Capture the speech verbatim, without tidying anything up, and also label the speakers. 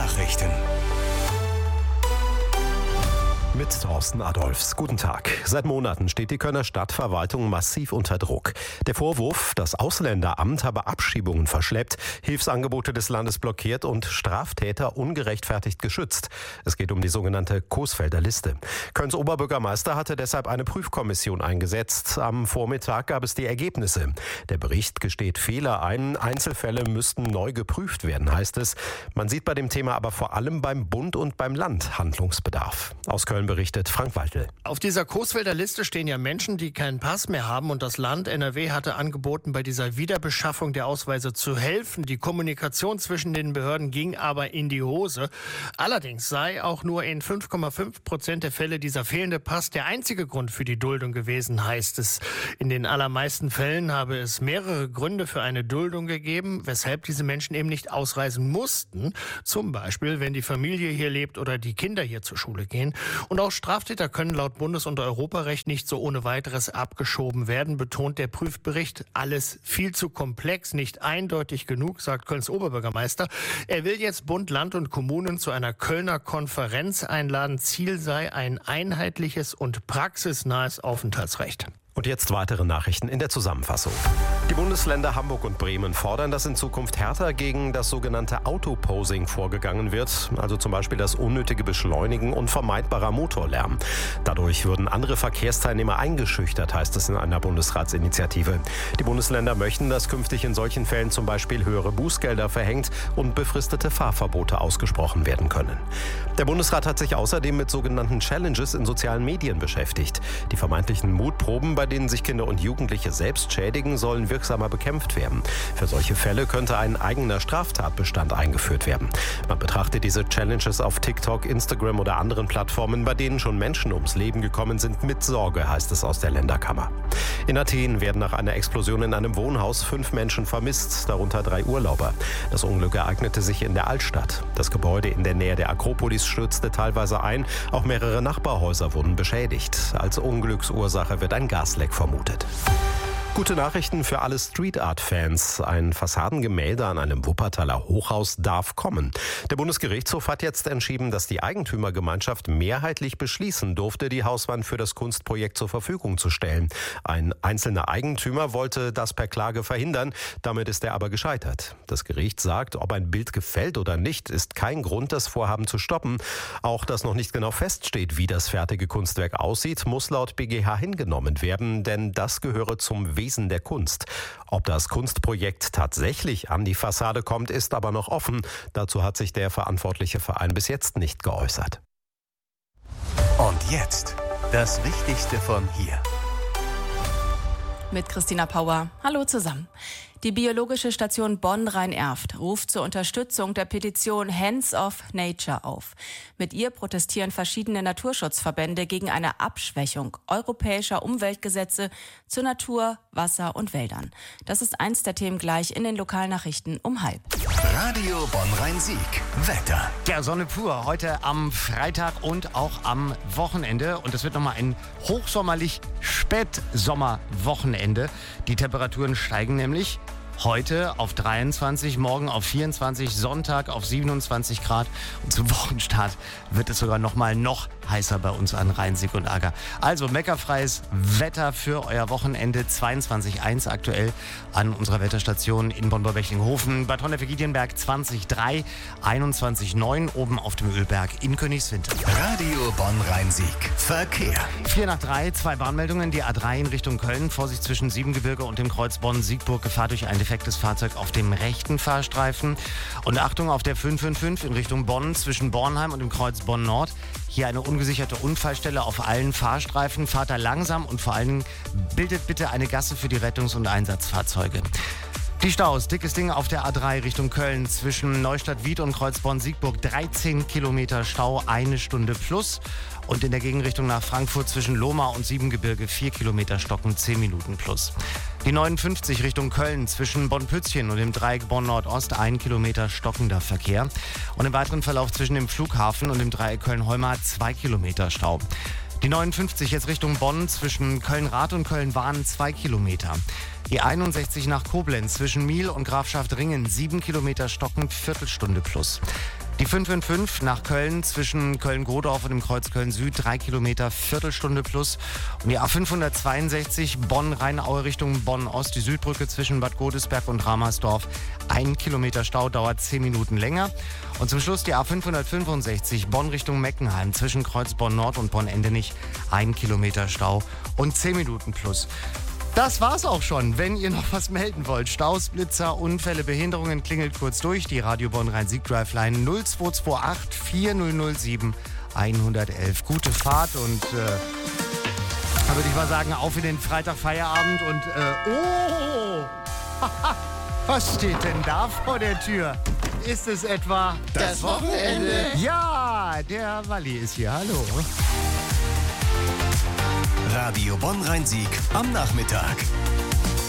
Speaker 1: Nachrichten.
Speaker 2: Mit Thorsten Adolfs. Guten Tag. Seit Monaten steht die Kölner Stadtverwaltung massiv unter Druck. Der Vorwurf, das Ausländeramt habe Abschiebungen verschleppt, Hilfsangebote des Landes blockiert und Straftäter ungerechtfertigt geschützt. Es geht um die sogenannte Coesfelder Liste. Kölns Oberbürgermeister hatte deshalb eine Prüfkommission eingesetzt. Am Vormittag gab es die Ergebnisse. Der Bericht gesteht Fehler ein. Einzelfälle müssten neu geprüft werden, heißt es. Man sieht bei dem Thema aber vor allem beim Bund und beim Land Handlungsbedarf. Aus Köln berichtet Frank Waltel.
Speaker 3: Auf dieser Coesfelder Liste stehen ja Menschen, die keinen Pass mehr haben, und das Land N R W hatte angeboten, bei dieser Wiederbeschaffung der Ausweise zu helfen. Die Kommunikation zwischen den Behörden ging aber in die Hose. Allerdings sei auch nur in fünf Komma fünf Prozent der Fälle dieser fehlende Pass der einzige Grund für die Duldung gewesen, heißt es. In den allermeisten Fällen habe es mehrere Gründe für eine Duldung gegeben, weshalb diese Menschen eben nicht ausreisen mussten. Zum Beispiel, wenn die Familie hier lebt oder die Kinder hier zur Schule gehen. Und auch Straftäter können laut Bundes- und Europarecht nicht so ohne weiteres abgeschoben werden, betont der Prüfbericht. Alles viel zu komplex, nicht eindeutig genug, sagt Kölns Oberbürgermeister. Er will jetzt Bund, Land und Kommunen zu einer Kölner Konferenz einladen. Ziel sei ein einheitliches und praxisnahes Aufenthaltsrecht.
Speaker 2: Und jetzt weitere Nachrichten in der Zusammenfassung. Die Bundesländer Hamburg und Bremen fordern, dass in Zukunft härter gegen das sogenannte Autoposing vorgegangen wird, also zum Beispiel das unnötige Beschleunigen und vermeidbarer Motorlärm. Dadurch würden andere Verkehrsteilnehmer eingeschüchtert, heißt es in einer Bundesratsinitiative. Die Bundesländer möchten, dass künftig in solchen Fällen zum Beispiel höhere Bußgelder verhängt und befristete Fahrverbote ausgesprochen werden können. Der Bundesrat hat sich außerdem mit sogenannten Challenges in sozialen Medien beschäftigt. Die vermeintlichen Mutproben, bei denen sich Kinder und Jugendliche selbst schädigen, sollen wirksamer bekämpft werden. Für solche Fälle könnte ein eigener Straftatbestand eingeführt werden. Man betrachtet diese Challenges auf TikTok, Instagram oder anderen Plattformen, bei denen schon Menschen ums Leben gekommen sind, mit Sorge, heißt es aus der Länderkammer. In Athen werden nach einer Explosion in einem Wohnhaus fünf Menschen vermisst, darunter drei Urlauber. Das Unglück ereignete sich in der Altstadt. Das Gebäude in der Nähe der Akropolis stürzte teilweise ein. Auch mehrere Nachbarhäuser wurden beschädigt. Als Unglücksursache wird ein Gasleck vermutet. Gute Nachrichten für alle Street Art Fans. Ein Fassadengemälde an einem Wuppertaler Hochhaus darf kommen. Der Bundesgerichtshof hat jetzt entschieden, dass die Eigentümergemeinschaft mehrheitlich beschließen durfte, die Hauswand für das Kunstprojekt zur Verfügung zu stellen. Ein einzelner Eigentümer wollte das per Klage verhindern. Damit ist er aber gescheitert. Das Gericht sagt, ob ein Bild gefällt oder nicht, ist kein Grund, das Vorhaben zu stoppen. Auch dass noch nicht genau feststeht, wie das fertige Kunstwerk aussieht, muss laut B G H hingenommen werden, denn das gehöre zum Wesen der Kunst. Ob das Kunstprojekt tatsächlich an die Fassade kommt, ist aber noch offen. Dazu hat sich der verantwortliche Verein bis jetzt nicht geäußert.
Speaker 1: Und jetzt das Wichtigste von hier.
Speaker 4: Mit Christina Pauer. Hallo zusammen. Die Biologische Station Bonn-Rhein-Erft ruft zur Unterstützung der Petition Hands Off Nature auf. Mit ihr protestieren verschiedene Naturschutzverbände gegen eine Abschwächung europäischer Umweltgesetze zu Natur, Wasser und Wäldern. Das ist eins der Themen gleich in den Lokalnachrichten um halb.
Speaker 1: Radio Bonn-Rhein-Sieg. Wetter.
Speaker 5: Ja, Sonne pur. Heute am Freitag und auch am Wochenende. Und es wird nochmal ein hochsommerlich Spätsommerwochenende. Die Temperaturen steigen nämlich. Heute auf dreiundzwanzig, morgen auf vierundzwanzig, Sonntag auf siebenundzwanzig Grad. Und zum Wochenstart wird es sogar noch mal noch heißer bei uns an Rhein-Sieg und Agger. Also meckerfreies Wetter für euer Wochenende. zweiundzwanzig Komma eins aktuell an unserer Wetterstation in Bonn-Bechtlinghofen. Bad Honnef-Giedienberg zwanzig Komma drei, einundzwanzig Komma neun oben auf dem Ölberg in Königswinter.
Speaker 1: Radio Bonn-Rhein-Sieg. Verkehr.
Speaker 5: vier nach drei, zwei Warnmeldungen. Die A drei in Richtung Köln. Vorsicht zwischen Siebengebirge und dem Kreuz Bonn-Siegburg. Gefahr durch ein defektes Fahrzeug auf dem rechten Fahrstreifen. Und Achtung auf der fünf fünf fünf in Richtung Bonn zwischen Bornheim und dem Kreuz Bonn-Nord. Hier eine ungesicherte Unfallstelle auf allen Fahrstreifen. Fahrt da langsam und vor allen Dingen bildet bitte eine Gasse für die Rettungs- und Einsatzfahrzeuge. Die Staus, dickes Ding auf der A drei Richtung Köln zwischen Neustadt-Wied und Kreuz Bonn-Siegburg. dreizehn Kilometer Stau, eine Stunde plus. Und in der Gegenrichtung nach Frankfurt zwischen Lohmar und Siebengebirge vier Kilometer stocken, zehn Minuten plus. Die neunundfünfzig Richtung Köln zwischen Bonn-Pützchen und dem Dreieck Bonn-Nordost, ein Kilometer stockender Verkehr. Und im weiteren Verlauf zwischen dem Flughafen und dem Dreieck Köln-Heumar zwei Kilometer Stau. Die neunundfünfzig jetzt Richtung Bonn zwischen Köln-Rath und Köln-Wahn zwei Kilometer. Die einundsechzig nach Koblenz zwischen Miel und Grafschaft Ringen sieben Kilometer stockend, Viertelstunde plus. Die fünf fünf fünf nach Köln zwischen Köln-Godorf und dem Kreuz Köln-Süd, drei Kilometer, Viertelstunde plus. Und die A fünfhundertzweiundsechzig Bonn-Rheinaue Richtung Bonn-Ost, die Südbrücke zwischen Bad Godesberg und Ramersdorf, ein Kilometer Stau, dauert zehn Minuten länger. Und zum Schluss die A fünfhundertfünfundsechzig Bonn Richtung Meckenheim zwischen Kreuz Bonn-Nord und Bonn-Endenich, ein Kilometer Stau und zehn Minuten plus. Das war's auch schon. Wenn ihr noch was melden wollt, Staus, Blitzer, Unfälle, Behinderungen, klingelt kurz durch. Die Radio Bonn Rhein-Sieg Drive-Line null zwei zwei acht vier null null sieben eins eins eins. Gute Fahrt und äh, da würde ich mal sagen, auf in den Freitag Feierabend und äh, oh, was steht denn da vor der Tür? Ist es etwa
Speaker 1: Das Wochenende.
Speaker 5: Ja, der Walli ist hier. Hallo.
Speaker 1: Radio Bonn Rhein-Sieg am Nachmittag.